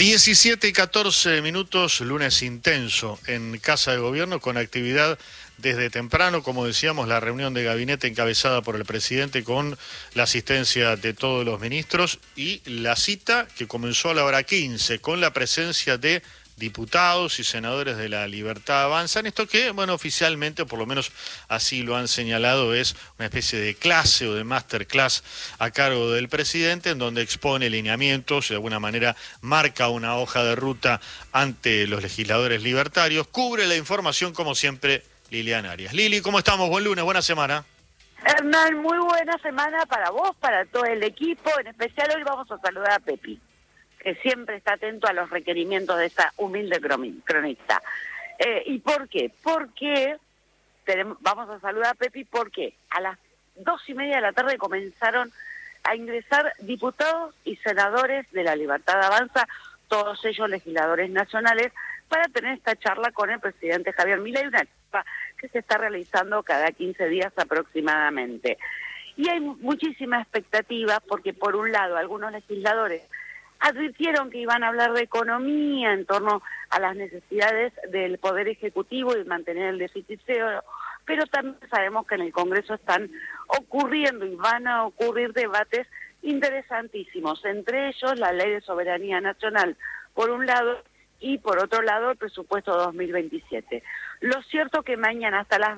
17:14, lunes intenso en Casa de Gobierno con actividad desde temprano, como decíamos, la reunión de gabinete encabezada por el presidente con la asistencia de todos los ministros y la cita que comenzó a la hora 15 con la presencia de diputados y senadores de la Libertad Avanza, en esto que, bueno, oficialmente, por lo menos así lo han señalado, es una especie de clase o de masterclass a cargo del presidente, en donde expone lineamientos, de alguna manera marca una hoja de ruta ante los legisladores libertarios. Cubre la información, como siempre, Liliana Arias. Lili, ¿cómo estamos? Buen lunes, buena semana. Hernán, muy buena semana para vos, para todo el equipo. En especial hoy vamos a saludar a Pepi, que siempre está atento a los requerimientos de esta humilde cronista. ¿Y por qué? Porque vamos a saludar a Pepi porque a las 2:30 de la tarde comenzaron a ingresar diputados y senadores de la Libertad Avanza, todos ellos legisladores nacionales, para tener esta charla con el presidente Javier Milei, una charla que se está realizando cada 15 días aproximadamente. Y hay muchísima expectativa porque, por un lado, algunos legisladores advirtieron que iban a hablar de economía en torno a las necesidades del Poder Ejecutivo y mantener el déficit cero, pero también sabemos que en el Congreso están ocurriendo y van a ocurrir debates interesantísimos, entre ellos la Ley de Soberanía Nacional, por un lado, y por otro lado el presupuesto 2027. Lo cierto que mañana hasta las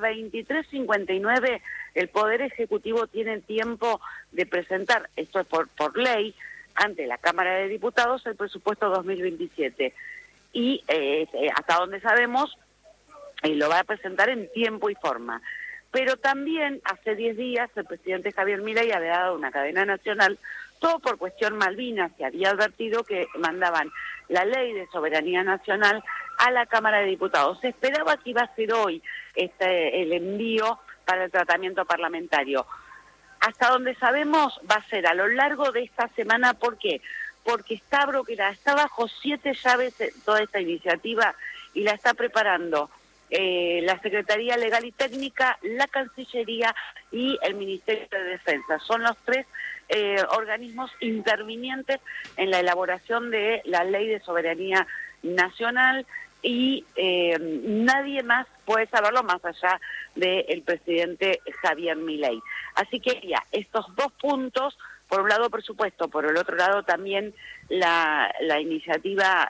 23:59 el Poder Ejecutivo tiene tiempo de presentar, esto es por ley, ante la Cámara de Diputados el presupuesto 2027. Y hasta donde sabemos, lo va a presentar en tiempo y forma. Pero también hace 10 días el presidente Javier Milei había dado una cadena nacional, todo por cuestión Malvinas, que había advertido que mandaban la Ley de Soberanía Nacional a la Cámara de Diputados. Se esperaba que iba a ser hoy el envío para el tratamiento parlamentario. Hasta donde sabemos va a ser a lo largo de esta semana. ¿Por qué? Porque está bloqueada, está bajo 7 llaves toda esta iniciativa y la está preparando la Secretaría Legal y Técnica, la Cancillería y el Ministerio de Defensa. Son los 3 organismos intervinientes en la elaboración de la Ley de Soberanía Nacional y nadie más puede saberlo más allá del presidente Javier Milei. Así que ya, estos 2 puntos, por un lado presupuesto, por el otro lado también la iniciativa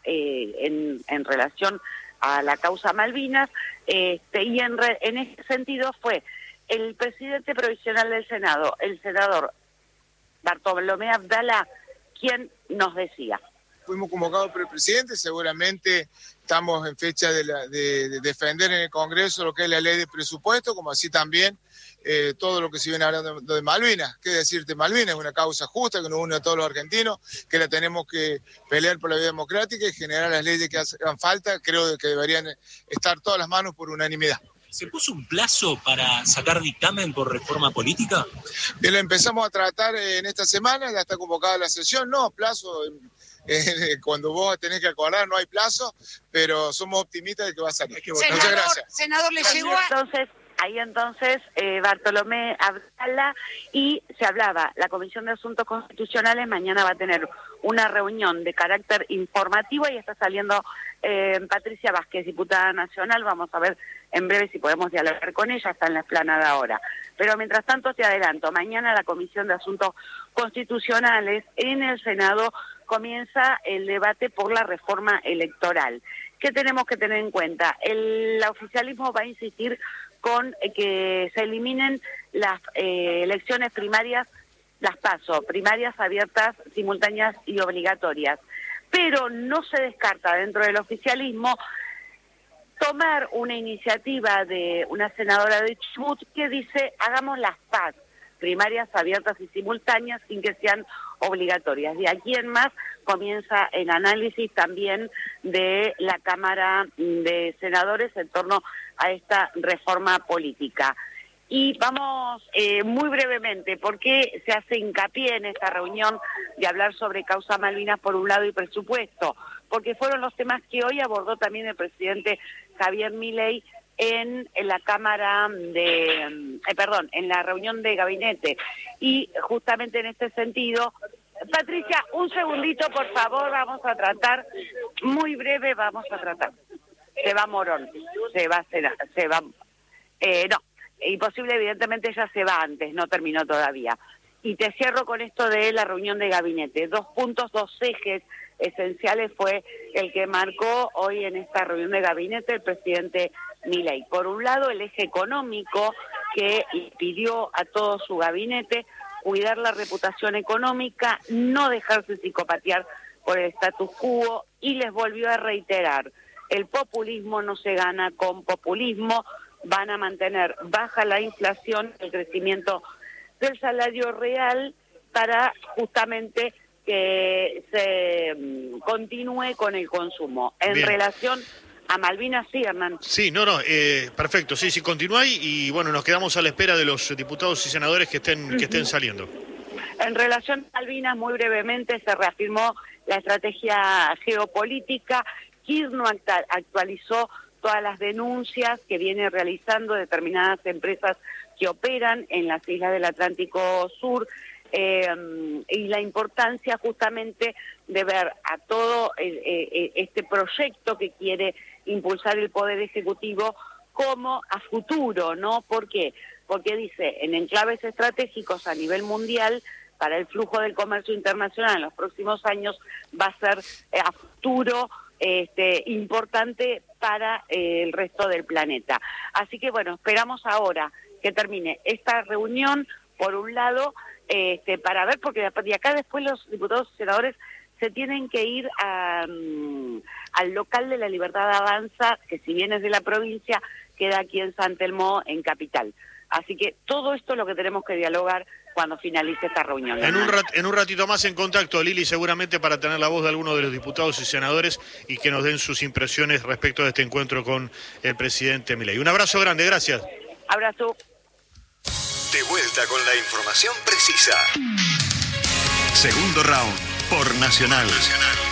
en relación a la causa Malvinas, y en ese sentido fue el presidente provisional del Senado, el senador Bartolomé Abdala, quien nos decía. Fuimos convocados por el presidente, seguramente estamos en fecha de defender en el Congreso lo que es la ley de presupuesto, como así también todo lo que se viene hablando de Malvinas. ¿Qué decirte? Malvinas es una causa justa que nos une a todos los argentinos, que la tenemos que pelear por la vía democrática y generar las leyes que hagan falta. Creo que deberían estar todas las manos por unanimidad. ¿Se puso un plazo para sacar dictamen por reforma política? Bien, lo empezamos a tratar en esta semana, ya está convocada la sesión. No, plazo, cuando vos tenés que acordar no hay plazo, pero somos optimistas de que va a salir. Muchas gracias. Senador, le llegó a... Ahí entonces Bartolomé Abdala, y se hablaba, la Comisión de Asuntos Constitucionales mañana va a tener una reunión de carácter informativo y está saliendo Patricia Vázquez, diputada nacional. Vamos a ver en breve si podemos dialogar con ella, está en la explanada ahora. Pero mientras tanto te adelanto, mañana la Comisión de Asuntos Constitucionales en el Senado comienza el debate por la reforma electoral. ¿Qué tenemos que tener en cuenta? El oficialismo va a insistir con que se eliminen las elecciones primarias, las PASO, primarias abiertas, simultáneas y obligatorias. Pero no se descarta dentro del oficialismo tomar una iniciativa de una senadora de Chubut que dice hagamos las PAS, primarias abiertas y simultáneas, sin que sean obligatorias. De aquí en más comienza el análisis también de la Cámara de Senadores en torno a esta reforma política. Y vamos muy brevemente, ¿por qué se hace hincapié en esta reunión de hablar sobre causa Malvinas por un lado y presupuesto? Porque fueron los temas que hoy abordó también el presidente Javier Milei en la Cámara en la reunión de gabinete. Y justamente en este sentido Patricia, un segundito, por favor, vamos a tratar, muy breve vamos a tratar. Se va Morón, no, imposible, evidentemente ella se va antes, no terminó todavía. Y te cierro con esto de la reunión de gabinete. 2 puntos, 2 ejes esenciales fue el que marcó hoy en esta reunión de gabinete el presidente Milei. Por un lado, el eje económico, que pidió a todo su gabinete cuidar la reputación económica, no dejarse psicopatear por el status quo, y les volvió a reiterar: el populismo no se gana con populismo, van a mantener baja la inflación, el crecimiento del salario real, para justamente que se continúe con el consumo. En Bien. Relación a Malvinas, sí, Hernán. Sí, perfecto, sí, continúa y bueno, nos quedamos a la espera de los diputados y senadores que estén saliendo. En relación a Malvinas, muy brevemente, se reafirmó la estrategia geopolítica. Kirchner actualizó todas las denuncias que viene realizando determinadas empresas que operan en las islas del Atlántico Sur, y la importancia justamente de ver a todo este proyecto que quiere impulsar el Poder Ejecutivo como a futuro, ¿no? ¿Por qué? Porque dice, en enclaves estratégicos a nivel mundial, para el flujo del comercio internacional en los próximos años va a ser a futuro importante para el resto del planeta. Así que bueno, esperamos ahora que termine esta reunión, por un lado, para ver, porque de acá después los diputados y senadores se tienen que ir al local de la Libertad Avanza, que si bien es de la provincia, queda aquí en San Telmo, en Capital. Así que todo esto es lo que tenemos que dialogar cuando finalice esta reunión. En un ratito más en contacto, Lili, seguramente para tener la voz de algunos de los diputados y senadores y que nos den sus impresiones respecto de este encuentro con el presidente Milei. Un abrazo grande, gracias. Abrazo. De vuelta con la información precisa. Segundo round por Nacional.